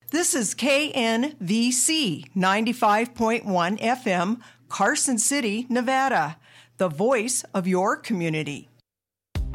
This is KNVC 95.1 FM, Carson City, Nevada, the voice of your community.